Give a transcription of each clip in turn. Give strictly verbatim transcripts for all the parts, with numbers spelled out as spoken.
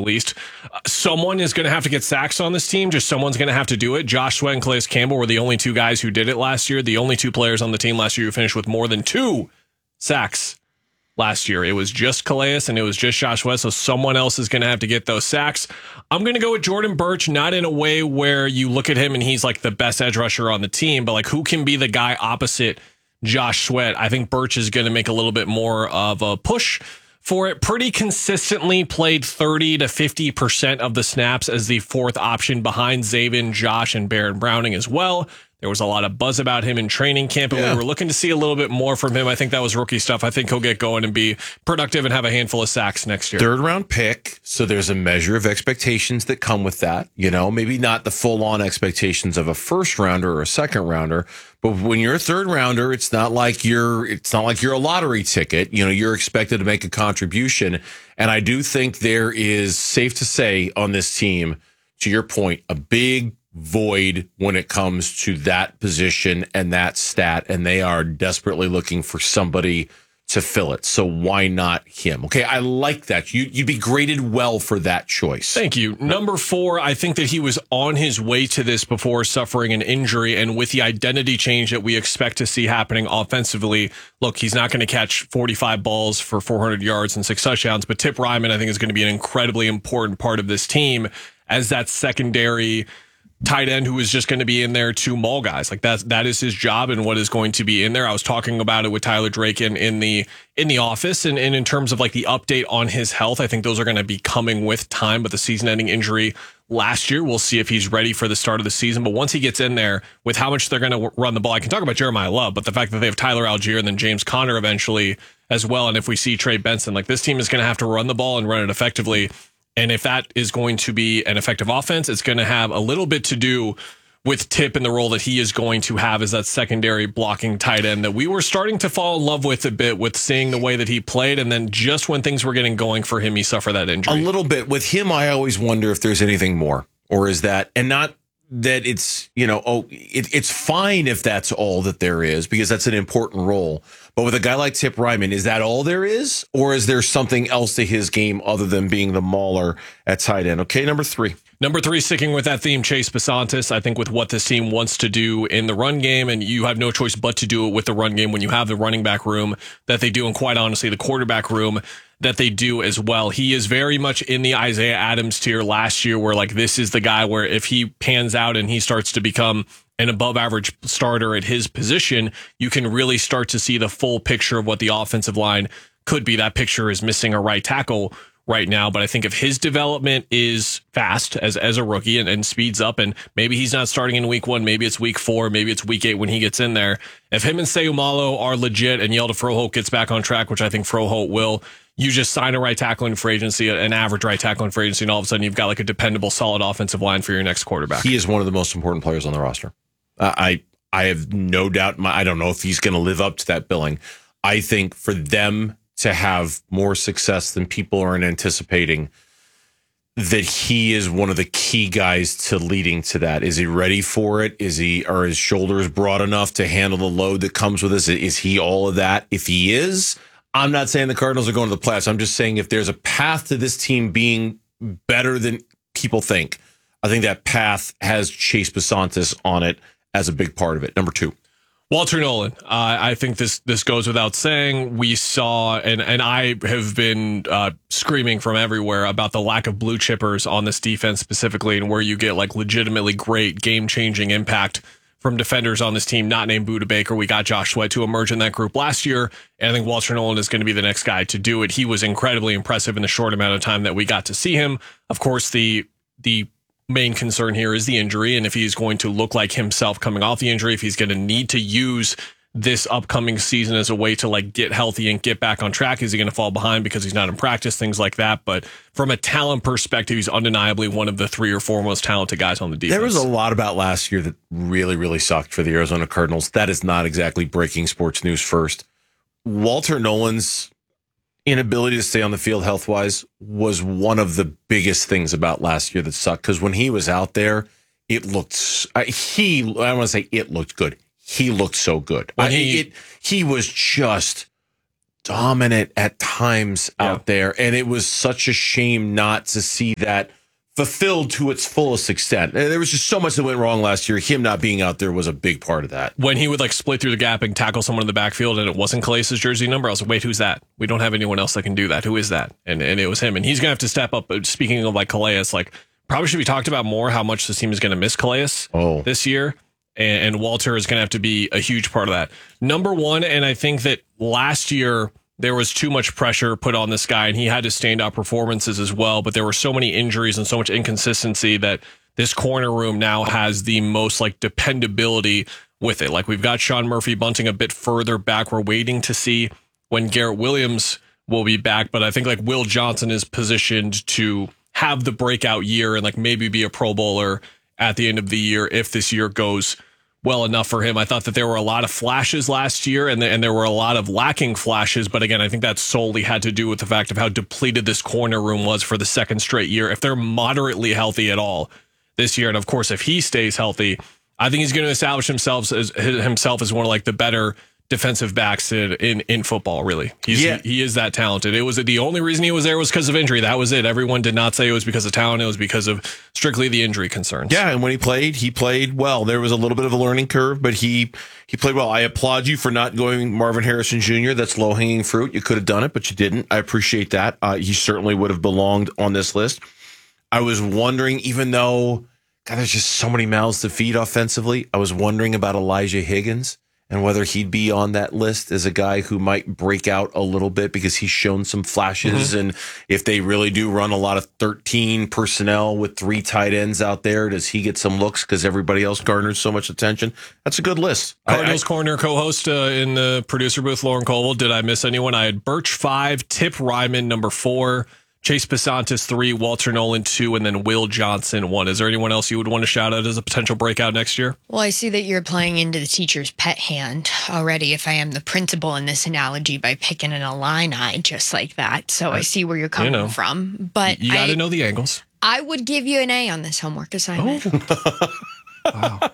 least. Uh, someone is going to have to get sacks on this team. Just someone's going to have to do it. Josh Sweat and Calais Campbell were the only two guys who did it last year. The only two players on the team last year who finished with more than two sacks last year. It was just Calais and it was just Josh Sweat, so someone else is going to have to get those sacks. I'm going to go with Jordan Burch, not in a way where you look at him and he's like the best edge rusher on the team, but like who can be the guy opposite Josh Sweat. I think Burch is going to make a little bit more of a push for it. Pretty consistently played thirty to fifty percent of the snaps as the fourth option behind Zaven, Josh, and Baron Browning as well. There was a lot of buzz about him in training camp, and yeah. we were looking to see a little bit more from him. I think that was rookie stuff. I think he'll get going and be productive and have a handful of sacks next year. Third round pick, so there's a measure of expectations that come with that. You know, maybe not the full on expectations of a first rounder or a second rounder, but when you're a third rounder, it's not like you're it's not like you're a lottery ticket. You know, you're expected to make a contribution, and I do think there is, safe to say, on this team, to your point, a big void when it comes to that position and that stat, and they are desperately looking for somebody to fill it. So why not him? Okay, I like that. You, you'd be graded well for that choice. Thank you. Number four, I think that he was on his way to this before suffering an injury, and with the identity change that we expect to see happening offensively, look, he's not going to catch forty-five balls for four hundred yards and six touchdowns, but Tip Ryman, I think, is going to be an incredibly important part of this team as that secondary tight end who is just going to be in there to maul guys. Like that's, that is his job and what is going to be in there. I was talking about it with Tyler Drake in, in the, in the office, and, and in terms of like the update on his health, I think those are going to be coming with time, but the season ending injury last year, we'll see if he's ready for the start of the season. But once he gets in there with how much they're going to run the ball, I can talk about Jeremiah Love, but the fact that they have Tyler Algier and then James Conner eventually as well. And if we see Trey Benson, like this team is going to have to run the ball and run it effectively. And if that is going to be an effective offense, it's going to have a little bit to do with Tip and the role that he is going to have as that secondary blocking tight end that we were starting to fall in love with a bit with seeing the way that he played. And then just when things were getting going for him, he suffered that injury. A little bit. With him, I always wonder if there's anything more, or is that, and not that it's, you know, oh, it, it's fine if that's all that there is, because that's an important role. But with a guy like Tip Ryman, is that all there is? Or is there something else to his game other than being the mauler at tight end? Okay, number three. Number three, sticking with that theme, Chase Besantis. I think with what this team wants to do in the run game, and you have no choice but to do it with the run game when you have the running back room that they do, and quite honestly, the quarterback room that they do as well. He is very much in the Isaiah Adams tier last year, where like this is the guy where if he pans out and he starts to become an above average starter at his position, you can really start to see the full picture of what the offensive line could be. That picture is missing a right tackle right now, but I think if his development is fast as as a rookie and, and speeds up, and maybe he's not starting in week one, maybe it's week four, maybe it's week eight when he gets in there. If him and Seumalo are legit and Yelda Froholt gets back on track, which I think Froholt will, you just sign a right tackle in free agency, an average right tackle in free agency, and all of a sudden you've got like a dependable, solid offensive line for your next quarterback. He is one of the most important players on the roster. Uh, I I have no doubt. My, I don't know if he's going to live up to that billing. I think for them to have more success than people are anticipating, that he is one of the key guys to leading to that. Is he ready for it? Is he, are his shoulders broad enough to handle the load that comes with this? Is he all of that? If he is, I'm not saying the Cardinals are going to the playoffs. I'm just saying if there's a path to this team being better than people think, I think that path has Chase Besantis on it as a big part of it. Number two. Walter Nolan. Uh, I think this this goes without saying. We saw, and, and I have been uh, screaming from everywhere about the lack of blue chippers on this defense specifically, and where you get like legitimately great game-changing impact from defenders on this team, not named Budda Baker. We got Josh Sweat to emerge in that group last year, and I think Walter Nolan is going to be the next guy to do it. He was incredibly impressive in the short amount of time that we got to see him. Of course, the the main concern here is the injury, and if he's going to look like himself coming off the injury, if he's going to need to use this upcoming season as a way to like get healthy and get back on track. Is he going to fall behind because he's not in practice, things like that? But from a talent perspective, he's undeniably one of the three or four most talented guys on the defense. There was a lot about last year that really, really sucked for the Arizona Cardinals. That is not exactly breaking sports news first. Walter Nolan's inability to stay on the field health-wise was one of the biggest things about last year that sucked, because when he was out there, it looked, uh, he, I don't want to say it looked good. He looked so good. When I, he, it, he was just dominant at times Yeah. out there. And it was such a shame not to see that fulfilled to its fullest extent. And there was just so much that went wrong last year. Him not being out there was a big part of that. When he would like split through the gap and tackle someone in the backfield and it wasn't Calais' jersey number, I was like, wait, who's that? We don't have anyone else that can do that. Who is that? And and it was him. And he's going to have to step up. Speaking of like Calais, like probably should be talked about more how much this team is going to miss Calais Oh. this year. And, and Walter is going to have to be a huge part of that. Number one, and I think that last year there was too much pressure put on this guy and he had to stand out performances as well. But there were so many injuries and so much inconsistency that this corner room now has the most like dependability with it. Like we've got Sean Murphy bunting a bit further back. We're waiting to see when Garrett Williams will be back. But I think like Will Johnson is positioned to have the breakout year and like maybe be a Pro Bowler at the end of the year if this year goes well enough for him. I thought that there were a lot of flashes last year and, the, and there were a lot of lacking flashes. But again, I think that solely had to do with the fact of how depleted this corner room was for the second straight year. If they're moderately healthy at all this year, and of course, if he stays healthy, I think he's going to establish himself as himself as one of like the better defensive backs in, in, in football, really. He's, Yeah. he, he is that talented. It was the only reason he was there was because of injury. That was it. Everyone did not say it was because of talent. It was because of strictly the injury concerns. Yeah, and when he played, he played well. There was a little bit of a learning curve, but he he played well. I applaud you for not going Marvin Harrison Junior That's low-hanging fruit. You could have done it, but you didn't. I appreciate that. Uh, he certainly would have belonged on this list. I was wondering, even though, God, there's just so many mouths to feed offensively, I was wondering about Elijah Higgins and whether he'd be on that list as a guy who might break out a little bit because he's shown some flashes. Mm-hmm. And if they really do run a lot of thirteen personnel with three tight ends out there, does he get some looks because everybody else garners so much attention? That's a good list. Cardinals I, I, Corner co-host uh, in the producer booth, Lauren Colville. Did I miss anyone? I had Birch five, Tip Ryman number four, Chase Pasantis three, Walter Nolan two, and then Will Johnson one. Is there anyone else you would want to shout out as a potential breakout next year? Well, I see that you're playing into the teacher's pet hand already, if I am the principal in this analogy, by picking an Illini just like that. So I see where you're coming you know, from. But you got to I, know the angles. I would give you an A on this homework assignment. Oh. Wow.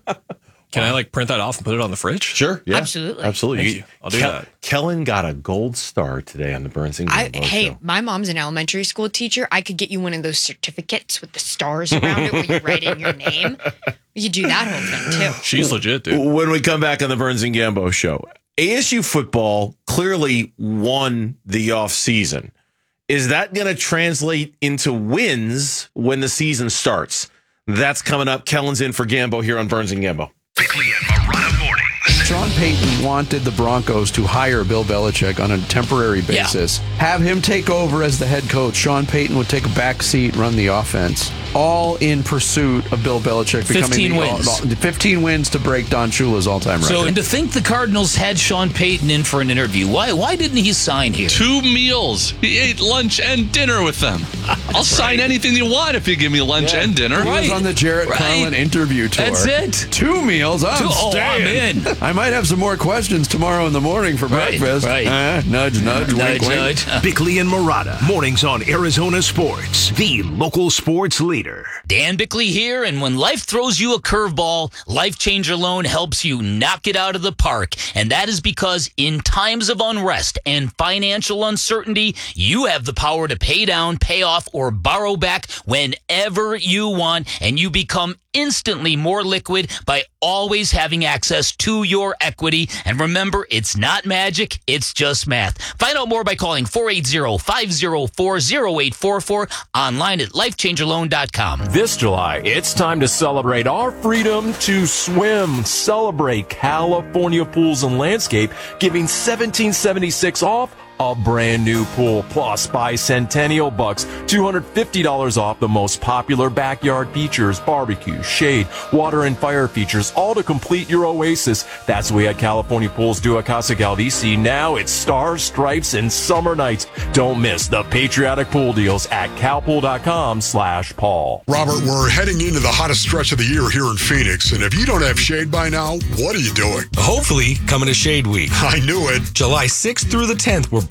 Can I like print that off and put it on the fridge? Sure. Yeah. Absolutely. Absolutely. Thank you. I'll do Kel- that. Kellen got a gold star today on the Burns and I, Gambo hey, show. my mom's an elementary school teacher. I could get you one of those certificates with the stars around it where you write in your name. You do that whole thing too. She's legit, dude. When we come back on the Burns and Gambo show, A S U football clearly won the offseason. Is that going to translate into wins when the season starts? That's coming up. Kellen's in for Gambo here on Burns and Gambo. Bickley and Marotta mornings. Sean Payton wanted the Broncos to hire Bill Belichick on a temporary basis. Yeah. Have him take over as the head coach. Sean Payton would take a back seat, run the offense. All in pursuit of Bill Belichick becoming fifteen the, wins. All, fifteen wins to break Don Shula's all-time record. So, and to think the Cardinals had Sean Payton in for an interview. Why Why didn't he sign here? Two meals. He ate lunch and dinner with them. I'll right. sign anything you want if you give me lunch yeah. and dinner. He right. was on the Jarrett right. Carlin interview tour. That's it. Two meals. I'm Two, oh, I'm in. I might have some more questions tomorrow in the morning for right. breakfast. Right. Uh, nudge, nudge, nudge, wink, nudge. wink. Bickley and Marotta. Mornings on Arizona Sports, the local sports leader. Dan Bickley here, and when life throws you a curveball, Life Changer Loan helps you knock it out of the park. And that is because in times of unrest and financial uncertainty, you have the power to pay down, pay off, or borrow back whenever you want, and you become instantly more liquid by always having access to your equity. And remember, it's not magic, it's just math. Find out more by calling four eight zero, five zero four, zero eight four four, online at life changer loan dot com. This July, it's time to celebrate our freedom to swim. Celebrate California Pools and Landscape, giving seventeen seventy-six off a brand new pool, plus buy Centennial Bucks, two hundred fifty dollars off the most popular backyard features, barbecue, shade, water, and fire features, all to complete your oasis. That's the way at California Pools do at Casa Galdici. Now it's stars, stripes, and summer nights. Don't miss the patriotic pool deals at calpool.com slash Paul. Robert, we're heading into the hottest stretch of the year here in Phoenix, and if you don't have shade by now, what are you doing? Hopefully, coming to Shade Week. I knew it. July sixth through the tenth, we're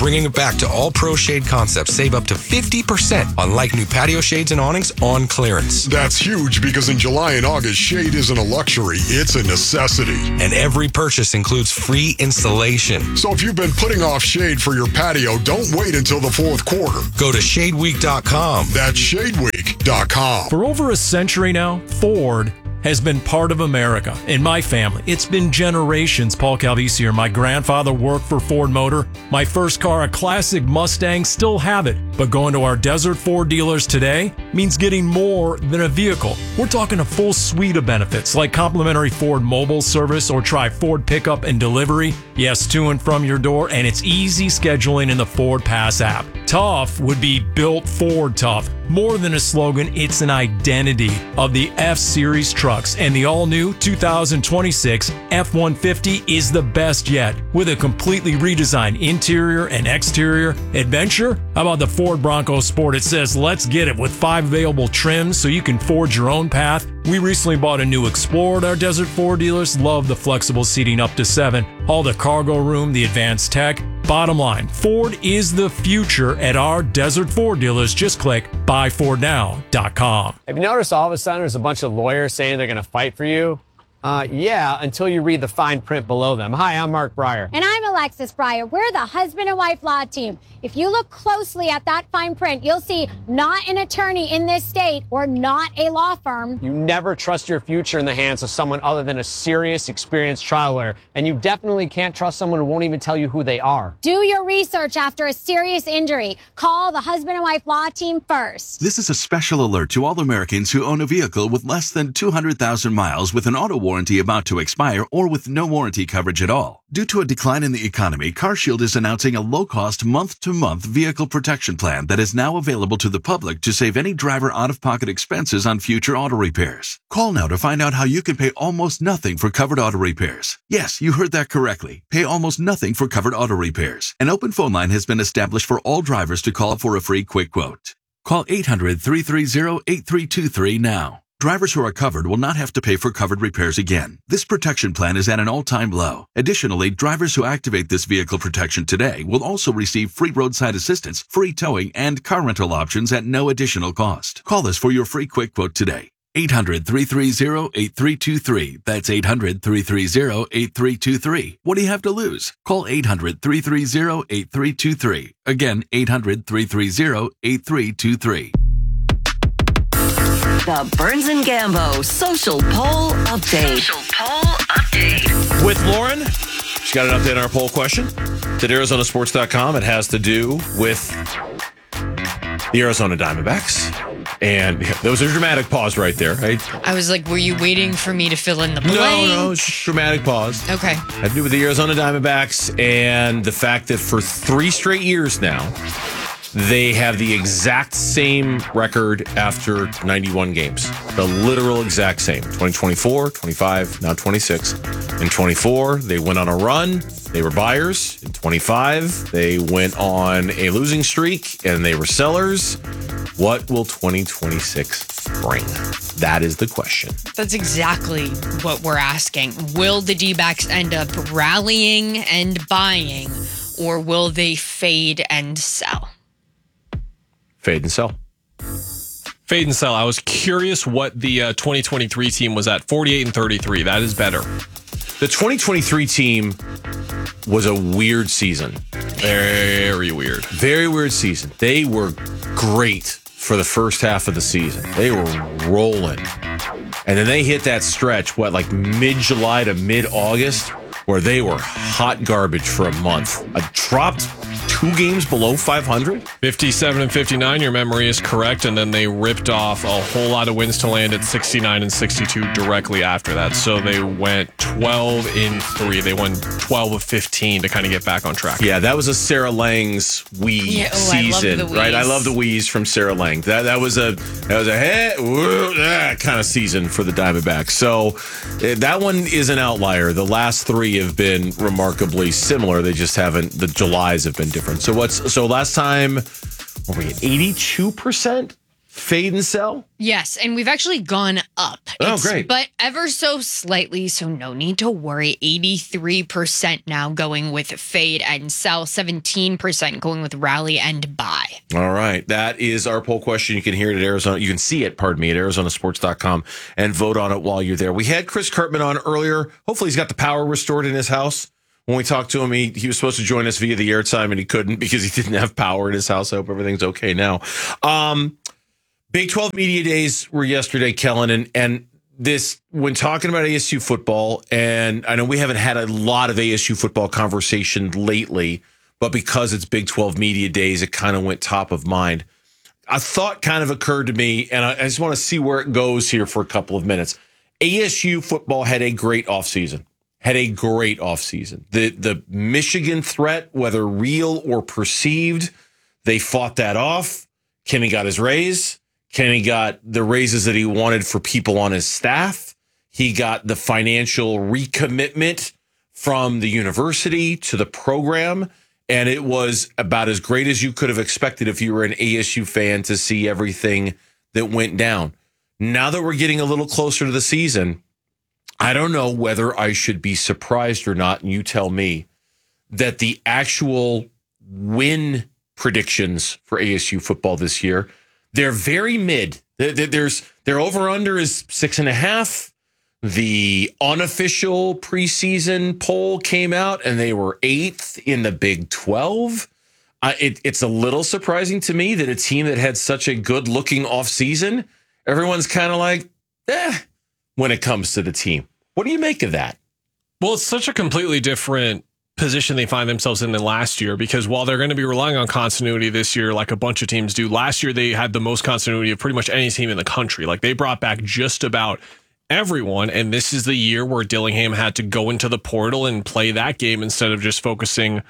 bringing it back to all pro shade concepts. Save up to fifty percent on like new patio shades and awnings on clearance. That's huge because in July and August, shade isn't a luxury, it's a necessity. And every purchase includes free installation. So if you've been putting off shade for your patio, don't wait until the fourth quarter. Go to shade week dot com. That's shade week dot com. For over a century now, Ford has been part of America. In my family, it's been generations. Paul Calvisi here. My grandfather worked for Ford Motor. My first car, a classic Mustang, still have it. But going to our Desert Ford dealers today means getting more than a vehicle. We're talking a full suite of benefits like complimentary Ford mobile service or try Ford pickup and delivery. Yes, to and from your door, and it's easy scheduling in the Ford Pass app. Tough would be built Ford tough. More than a slogan, it's an identity of the F-Series trucks, and the all-new two thousand twenty-six F one fifty is the best yet. With a completely redesigned interior and exterior adventure, how about the Ford Bronco Sport? It says, let's get it, with five available trims so you can forge your own path. We recently bought a new Explorer at our Desert Ford dealers. Love the flexible seating up to seven. All the cargo room, the advanced tech. Bottom line, Ford is the future at our Desert Ford dealers. Just click buy ford now dot com. Have you noticed all of a sudden there's a bunch of lawyers saying they're going to fight for you? Uh, yeah, until you read the fine print below them. Hi, I'm Mark Breyer. And I'm Alexis Breyer. We're the husband and wife law team. If you look closely at that fine print, you'll see not an attorney in this state or not a law firm. You never trust your future in the hands of someone other than a serious, experienced trial lawyer. And you definitely can't trust someone who won't even tell you who they are. Do your research after a serious injury. Call the husband and wife law team first. This is a special alert to all Americans who own a vehicle with less than two hundred thousand miles with an auto warranty about to expire or with no warranty coverage at all. Due to a decline in the economy, CarShield is announcing a low-cost month-to-month vehicle protection plan that is now available to the public to save any driver out-of-pocket expenses on future auto repairs. Call now to find out how you can pay almost nothing for covered auto repairs. Yes, you heard that correctly. Pay almost nothing for covered auto repairs. An open phone line has been established for all drivers to call for a free quick quote. Call eight hundred, three three zero, eight three two three now. Drivers who are covered will not have to pay for covered repairs again. This protection plan is at an all-time low. Additionally, drivers who activate this vehicle protection today will also receive free roadside assistance, free towing, and car rental options at no additional cost. Call us for your free quick quote today. eight hundred, three three zero, eight three two three. That's eight hundred, three three zero, eight three two three. What do you have to lose? Call eight hundred, three three zero, eight three two three. Again, eight hundred, three three zero, eight three two three. The Burns and Gambo Social Poll Update. Social Poll Update. With Lauren, she's got an update on our poll question at Arizona Sports dot com. It has to do with the Arizona Diamondbacks. And there was a dramatic pause right there, right? I was like, were you waiting for me to fill in the blank? No, no, it's just a dramatic pause. Okay. Had to do with the Arizona Diamondbacks and the fact that for three straight years now, they have the exact same record after ninety-one games. The literal exact same. twenty twenty-four, twenty-five, now twenty-six. In twenty-four, they went on a run. They were buyers. In twenty-five, they went on a losing streak and they were sellers. What will twenty twenty-six bring? That is the question. That's exactly what we're asking. Will the D-backs end up rallying and buying, or will they fade and sell? Fade and sell. Fade and sell. I was curious what the uh, twenty twenty-three team was at. forty-eight and thirty-three. That is better. The twenty twenty-three team was a weird season. Very weird. Very weird season. They were great for the first half of the season. They were rolling. And then they hit that stretch, what, like mid-July to mid-August, where they were hot garbage for a month. A dropped two games below five hundred. fifty-seven and fifty-nine, your memory is correct. And then they ripped off a whole lot of wins to land at sixty-nine and sixty-two directly after that. So they went twelve in three. They won twelve of fifteen to kind of get back on track. Yeah, that was a Sarah Lang's wee yeah, oh, season, I love the right? I wheeze. love the wheeze from Sarah Lang. That that was a that was a hey, woo, ah, kind of season for the Diamondbacks. So uh, that one is an outlier. The last three have been remarkably similar. They just haven't. The Julys have been different. So what's so last time? What were we at? eighty-two percent Fade and sell? Yes, and we've actually gone up. Oh, It's- great. But ever so slightly, so no need to worry. eighty-three percent now going with fade and sell, seventeen percent going with rally and buy. All right. That is our poll question. You can hear it at Arizona. You can see it, pardon me, at Arizona Sports dot com and vote on it while you're there. We had Chris Karpman on earlier. Hopefully he's got the power restored in his house. When we talked to him, he, he was supposed to join us via the airtime and he couldn't because he didn't have power in his house. I hope everything's okay now. Um, Big twelve Media Days were yesterday, Kellen, and, and this, when talking about A S U football, and I know we haven't had a lot of A S U football conversation lately, but because it's Big twelve Media Days, it kind of went top of mind. A thought kind of occurred to me, and I, I just want to see where it goes here for a couple of minutes. A S U football had a great offseason, had a great offseason. The, the Michigan threat, whether real or perceived, they fought that off. Kenny got his raise. Kenny got the raises that he wanted for people on his staff. He got the financial recommitment from the university to the program. And it was about as great as you could have expected if you were an A S U fan to see everything that went down. Now that we're getting a little closer to the season, I don't know whether I should be surprised or not. And you tell me that the actual win predictions for A S U football this year, they're very mid. There's their over-under is six and a half. The unofficial preseason poll came out, and they were eighth in the Big twelve. Uh, it, it's a little surprising to me that a team that had such a good-looking offseason, everyone's kind of like, eh, when it comes to the team. What do you make of that? Well, it's such a completely different position they find themselves in than last year, because while they're going to be relying on continuity this year, like a bunch of teams do, last year they had the most continuity of pretty much any team in the country. Like they brought back just about everyone, and this is the year where Dillingham had to go into the portal and play that game instead of just focusing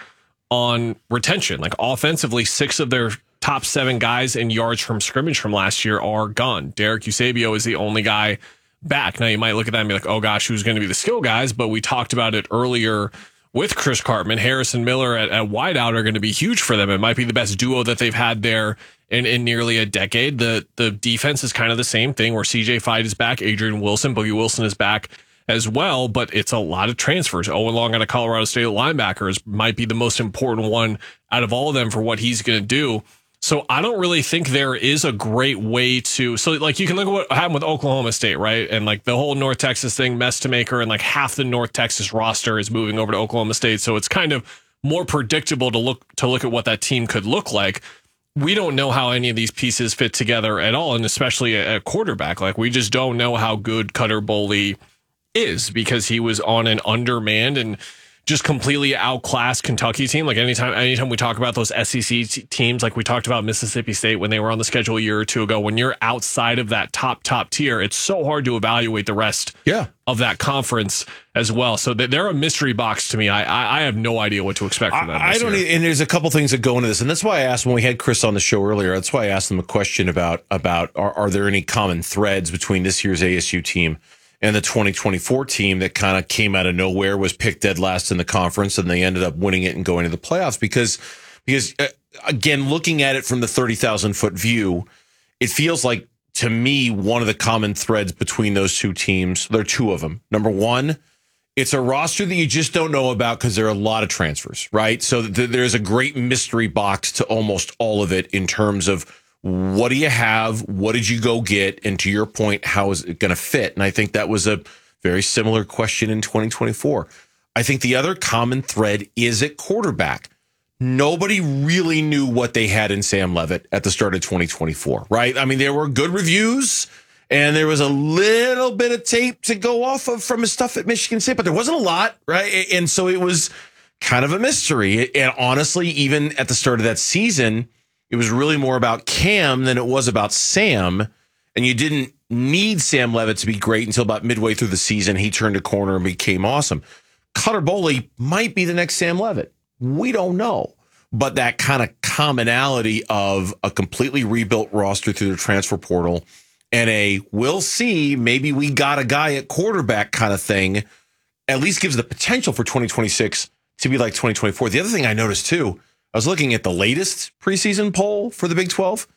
on retention. Like offensively, six of their top seven guys in yards from scrimmage from last year are gone. Derek Eusebio is the only guy back. Now you might look at that and be like, oh gosh, who's going to be the skill guys? But we talked about it earlier with Chris Karpman. Harrison Miller at, at wideout are going to be huge for them. It might be the best duo that they've had there in, in nearly a decade. The the defense is kind of the same thing where C J Fite is back, Adrian Wilson, Boogie Wilson is back as well, but it's a lot of transfers. Owen Long out of Colorado State linebackers might be the most important one out of all of them for what he's going to do. So I don't really think there is a great way to, so like you can look at what happened with Oklahoma State, right? And like the whole North Texas thing, mess to maker, and like half the North Texas roster is moving over to Oklahoma State. So it's kind of more predictable to look, to look at what that team could look like. We don't know how any of these pieces fit together at all. And especially at quarterback, like we just don't know how good Cutter Boley is, because he was on an undermanned and just completely outclassed Kentucky team. Like anytime, anytime we talk about those S E C t- teams, like we talked about Mississippi State when they were on the schedule a year or two ago, when you're outside of that top, top tier, it's so hard to evaluate the rest yeah. of that conference as well. So they're a mystery box to me. I I, I have no idea what to expect from them. I, I don't, year. and there's a couple things that go into this, and that's why I asked when we had Chris on the show earlier. That's why I asked him a question about about are, are there any common threads between this year's A S U team and the twenty twenty-four team that kind of came out of nowhere, was picked dead last in the conference, and they ended up winning it and going to the playoffs. Because, because uh, again, looking at it from the thirty thousand foot view, it feels like, to me, one of the common threads between those two teams, there are two of them. Number one, it's a roster that you just don't know about because there are a lot of transfers, right? So th- there's a great mystery box to almost all of it in terms of, what do you have? What did you go get? And to your point, how is it going to fit? And I think that was a very similar question in twenty twenty-four. I think the other common thread is at quarterback. Nobody really knew what they had in Sam Leavitt at the start of twenty twenty-four, right? I mean, there were good reviews and there was a little bit of tape to go off of from his stuff at Michigan State, but there wasn't a lot, right? And so it was kind of a mystery. And honestly, even at the start of that season, it was really more about Cam than it was about Sam. And you didn't need Sam Leavitt to be great until about midway through the season. He turned a corner and became awesome. Cutter Boley might be the next Sam Leavitt. We don't know. But that kind of commonality of a completely rebuilt roster through the transfer portal and a we'll see, maybe we got a guy at quarterback kind of thing, at least gives the potential for twenty twenty-six to be like twenty twenty-four. The other thing I noticed too, I was looking at the latest preseason poll for the Big twelve.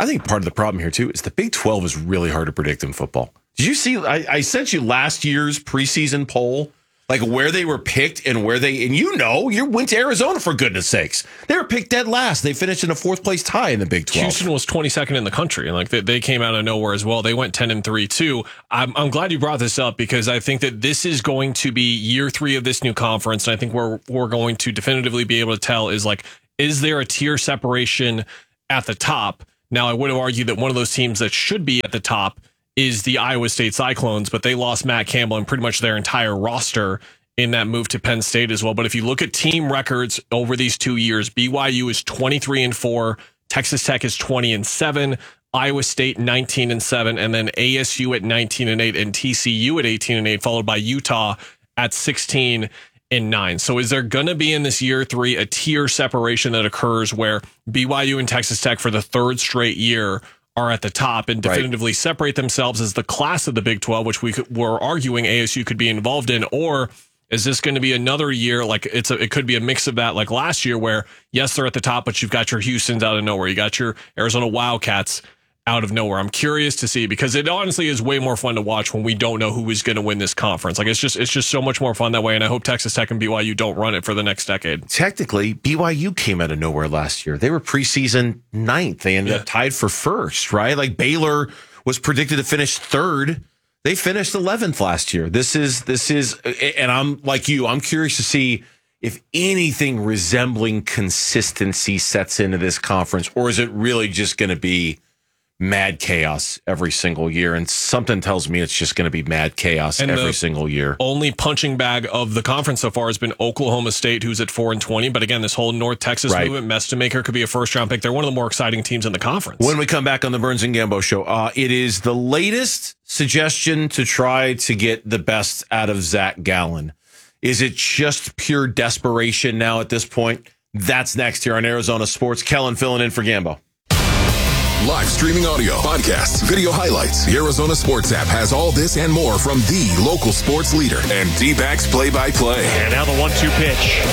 I think part of the problem here, too, is the Big twelve is really hard to predict in football. Did you see? I, I sent you last year's preseason poll, like where they were picked and where they, and you know, you went to Arizona for goodness sakes. They were picked dead last. They finished in a fourth place tie in the Big twelve. Houston was twenty-second in the country, and like they, they came out of nowhere as well. They went ten and three too. I'm I'm glad you brought this up because I think that this is going to be year three of this new conference, and I think we're we're going to definitively be able to tell is like, is there a tier separation at the top? Now, I would have argued that one of those teams that should be at the top is the Iowa State Cyclones, but they lost Matt Campbell and pretty much their entire roster in that move to Penn State as well. But if you look at team records over these two years, B Y U is twenty-three and four, Texas Tech is twenty and seven, Iowa State nineteen and seven, and then A S U at nineteen and eight, and T C U at eighteen and eight, followed by Utah at sixteen and nine. So is there going to be in this year three a tier separation that occurs where B Y U and Texas Tech for the third straight year are at the top and definitively right. separate themselves as the class of the Big twelve, which we could, were arguing A S U could be involved in? Or is this going to be another year like it's a, it could be a mix of that like last year where, yes, they're at the top, but you've got your Houstons out of nowhere. You got your Arizona Wildcats out of nowhere. I'm curious to see because it honestly is way more fun to watch when we don't know who is going to win this conference. Like it's just it's just so much more fun that way. And I hope Texas Tech and B Y U don't run it for the next decade. Technically, B Y U came out of nowhere last year. They were preseason ninth. They ended yeah. up tied for first, right? Like Baylor was predicted to finish third. They finished eleventh last year. This is this is, and I'm like you. I'm curious to see if anything resembling consistency sets into this conference, or is it really just going to be mad chaos every single year? And something tells me it's just going to be mad chaos and every single year. Only punching bag of the conference so far has been Oklahoma State, who's at four and twenty. But again, this whole North Texas right. movement, Mestamaker could be a first round pick. They're one of the more exciting teams in the conference. When we come back on the Burns and Gambo show, uh, it is the latest suggestion to try to get the best out of Zach Gallen. Is it just pure desperation now at this point? That's next here on Arizona Sports. Kellen filling in for Gambo. Live streaming audio, podcasts, video highlights. The Arizona Sports app has all this and more from the local sports leader and D-backs play-by-play. And now the one two pitch.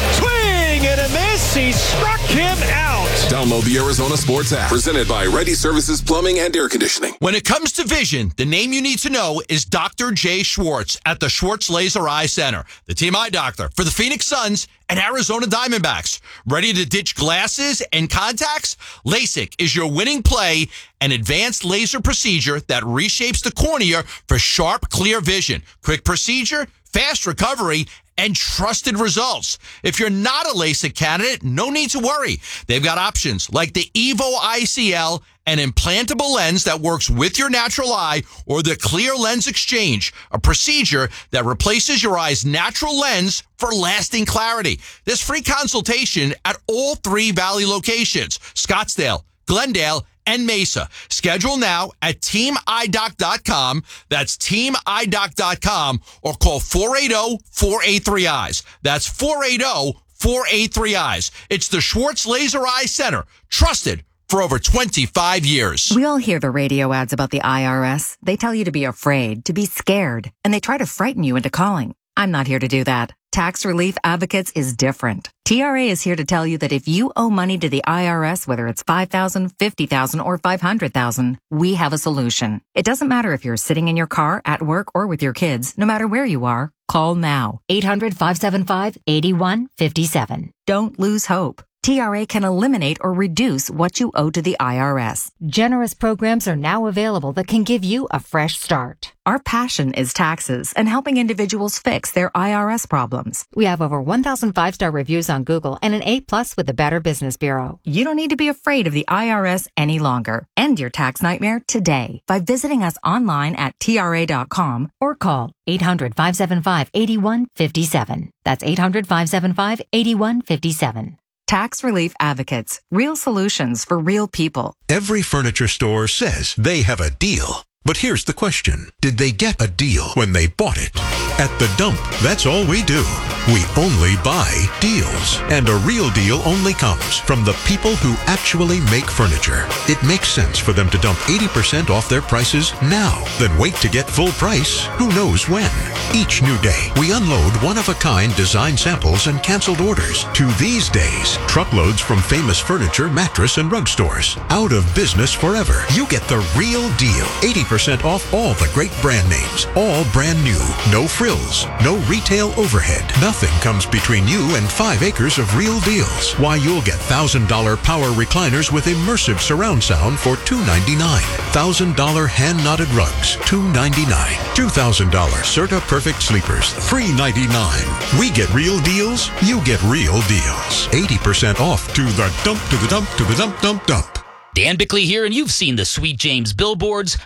Swing and a miss. He struck him out. Download the Arizona Sports app. Presented by Ready Services Plumbing and Air Conditioning. When it comes to vision, the name you need to know is Doctor Jay Schwartz at the Schwartz Laser Eye Center. The team eye doctor for the Phoenix Suns and Arizona Diamondbacks. Ready to ditch glasses and contacts? LASIK is your winning play, an advanced laser procedure that reshapes the cornea for sharp, clear vision. Quick procedure, fast recovery, and trusted results. If you're not a LASIK candidate, no need to worry. They've got options like the Evo I C L, an implantable lens that works with your natural eye, or the Clear Lens Exchange, a procedure that replaces your eye's natural lens for lasting clarity. There's free consultation at all three Valley locations, Scottsdale, Glendale, and Mesa. Schedule now at team eye doc dot com. That's team eye doc dot com or call four eight zero, four eight three, eyes. That's four eight zero, four eight three, eyes. It's the Schwartz Laser Eye Center, trusted for over twenty-five years. We all hear the radio ads about the I R S. They tell you to be afraid, to be scared, and they try to frighten you into calling. I'm not here to do that. Tax Relief Advocates is different. T R A is here to tell you that if you owe money to the I R S, whether it's five thousand dollars, fifty thousand dollars, or five hundred thousand dollars, we have a solution. It doesn't matter if you're sitting in your car, at work, or with your kids. No matter where you are, call now. eight hundred, five seven five, eight one five seven. Don't lose hope. T R A can eliminate or reduce what you owe to the I R S. Generous programs are now available that can give you a fresh start. Our passion is taxes and helping individuals fix their I R S problems. We have over one thousand five-star reviews on Google and an A plus with the Better Business Bureau. You don't need to be afraid of the I R S any longer. End your tax nightmare today by visiting us online at T R A dot com or call eight hundred, five seven five, eight one five seven. That's eight hundred, five seven five, eight one five seven. Tax Relief Advocates. Real solutions for real people. Every furniture store says they have a deal. But here's the question. Did they get a deal when they bought it? At The Dump, that's all we do. We only buy deals. And a real deal only comes from the people who actually make furniture. It makes sense for them to dump eighty percent off their prices now, then wait to get full price who knows when. Each new day, we unload one-of-a-kind design samples and canceled orders to these days, truckloads from famous furniture, mattress, and rug stores. Out of business forever. You get the real deal. eighty percent off all the great brand names. All brand new. No frills. No retail overhead. Nothing comes between you and five acres of real deals. Why, you'll get one thousand dollars power recliners with immersive surround sound for two hundred ninety-nine dollars. one thousand dollars hand-knotted rugs, two hundred ninety-nine dollars. two thousand dollars Serta Perfect Sleepers, three hundred ninety-nine dollars. We get real deals, you get real deals. eighty percent off to the dump, to the dump, to the dump, dump, dump. Dan Bickley here, and you've seen the Sweet James billboards.